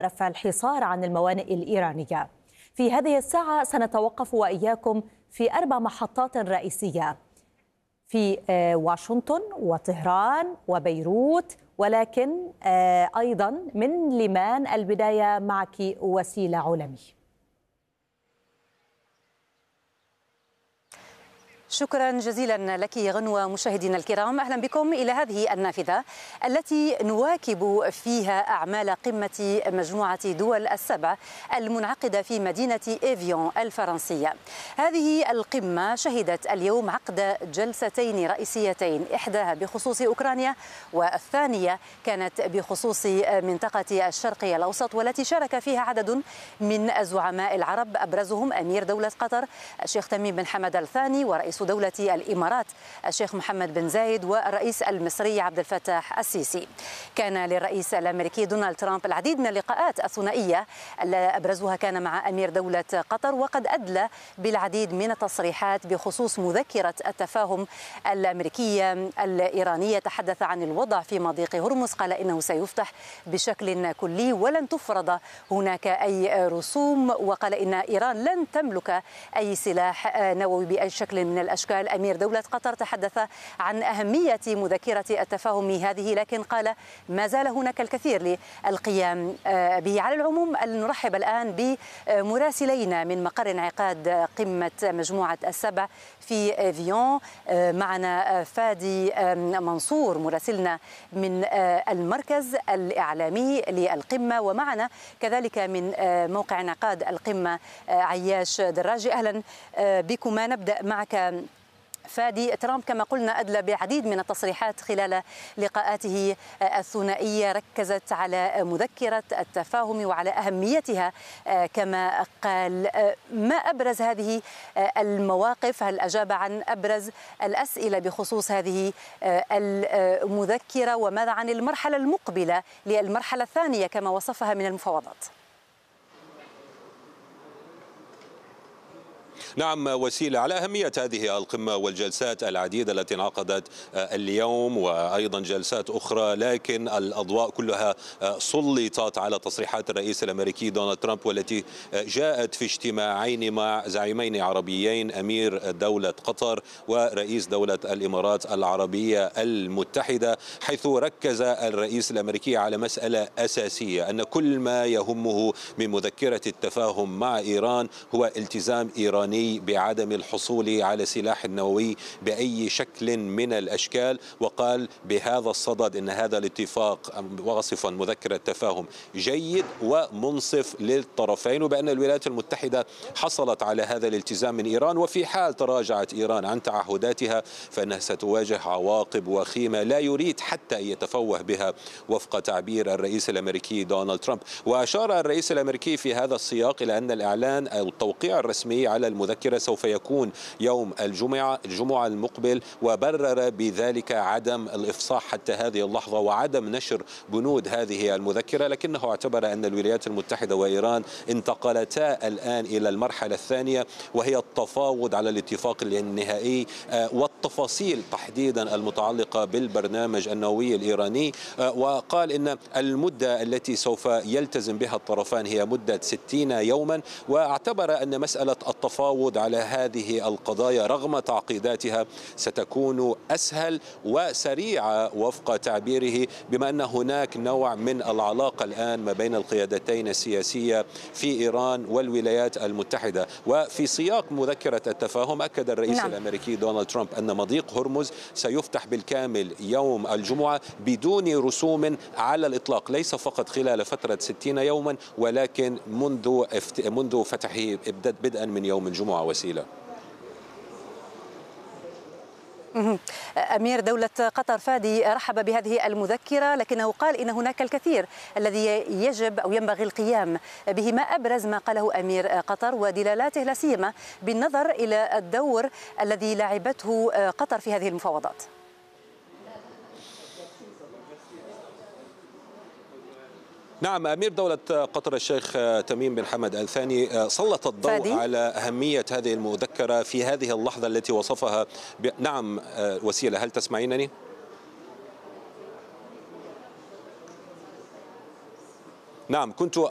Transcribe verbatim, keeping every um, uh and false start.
رفع الحصار عن الموانئ الإيرانية. في هذه الساعة سنتوقف وإياكم في أربع محطات رئيسية في واشنطن وطهران وبيروت، ولكن أيضا من ليمان. البداية معك وسيلة علمي. شكرا جزيلا لك غنوة. مشاهدينا الكرام، أهلا بكم إلى هذه النافذة التي نواكب فيها أعمال قمة مجموعة دول السبع المنعقدة في مدينة إيفيون الفرنسية. هذه القمة شهدت اليوم عقد جلستين رئيسيتين، إحداها بخصوص أوكرانيا والثانية كانت بخصوص منطقة الشرقي الأوسط، والتي شارك فيها عدد من الزعماء العرب، أبرزهم أمير دولة قطر الشيخ تميم بن حمد الثاني، ورئيس دولة الإمارات الشيخ محمد بن زايد، والرئيس المصري عبد الفتاح السيسي. كان للرئيس الأمريكي دونالد ترامب العديد من اللقاءات الثنائية، أبرزها كان مع أمير دولة قطر، وقد أدلى بالعديد من التصريحات بخصوص مذكرة التفاهم الأمريكية الإيرانية. تحدث عن الوضع في مضيق هرمز، قال إنه سيفتح بشكل كلي ولن تفرض هناك أي رسوم، وقال إن إيران لن تملك أي سلاح نووي بأي شكل من الأشكال. أمير دولة قطر تحدث عن أهمية مذكرة التفاهم هذه، لكن قال ما زال هناك الكثير للقيام به. على العموم نرحب الآن بمراسلين من مقر انعقاد قمة مجموعة السبع في إيفيون. معنا فادي منصور مراسلنا من المركز الإعلامي للقمة، ومعنا كذلك من موقع انعقاد القمة عياش دراجي. أهلا بكما. نبدأ معك فادي. ترامب كما قلنا أدلى بعديد من التصريحات خلال لقاءاته الثنائية، ركزت على مذكرة التفاهم وعلى أهميتها كما قال. ما أبرز هذه المواقف؟ هل أجاب عن أبرز الأسئلة بخصوص هذه المذكرة؟ وماذا عن المرحلة المقبلة للمرحلة الثانية كما وصفها من المفاوضات؟ نعم وسيلة، على أهمية هذه القمة والجلسات العديدة التي انعقدت اليوم وأيضا جلسات أخرى، لكن الأضواء كلها سلطت على تصريحات الرئيس الأمريكي دونالد ترامب، والتي جاءت في اجتماعين مع زعيمين عربيين، أمير دولة قطر ورئيس دولة الإمارات العربية المتحدة، حيث ركز الرئيس الأمريكي على مسألة أساسية، أن كل ما يهمه من مذكرة التفاهم مع إيران هو التزام إيراني بعدم الحصول على سلاح نووي بأي شكل من الأشكال. وقال بهذا الصدد أن هذا الاتفاق، وصفا مذكرة تفاهم جيد ومنصف للطرفين، وبأن الولايات المتحدة حصلت على هذا الالتزام من إيران، وفي حال تراجعت إيران عن تعهداتها فإنها ستواجه عواقب وخيمة لا يريد حتى أن يتفوه بها وفق تعبير الرئيس الأمريكي دونالد ترامب. وأشار الرئيس الأمريكي في هذا السياق إلى أن الإعلان أو التوقيع الرسمي على المذكرة سوف يكون يوم الجمعة الجمعة المقبل، وبرر بذلك عدم الإفصاح حتى هذه اللحظة وعدم نشر بنود هذه المذكرة، لكنه اعتبر أن الولايات المتحدة وإيران انتقلتا الآن إلى المرحلة الثانية، وهي التفاوض على الاتفاق النهائي والتفاصيل تحديدا المتعلقة بالبرنامج النووي الإيراني. وقال إن المدة التي سوف يلتزم بها الطرفان هي مدة ستين يوما، واعتبر أن مسألة التفاوض على هذه القضايا رغم تعقيداتها ستكون أسهل وسريعة وفق تعبيره، بما أن هناك نوع من العلاقة الآن ما بين القيادتين السياسية في إيران والولايات المتحدة. وفي سياق مذكرة التفاهم أكد الرئيس نعم. الأمريكي دونالد ترامب أن مضيق هرمز سيفتح بالكامل يوم الجمعة بدون رسوم على الإطلاق، ليس فقط خلال فترة ستين يوما ولكن منذ منذ فتحه بدءا من يوم الجمعة. وسيلة. أمير دولة قطر فادي رحب بهذه المذكرة، لكنه قال إن هناك الكثير الذي يجب أو ينبغي القيام به. ما أبرز ما قاله أمير قطر ودلالاته، لا سيما بالنظر إلى الدور الذي لعبته قطر في هذه المفاوضات؟ نعم، أمير دولة قطر الشيخ تميم بن حمد الثاني سلط الضوء فادي. على أهمية هذه المذكرة في هذه اللحظة التي وصفها ب... نعم وسيلة، هل تسمعينني؟ نعم، كنت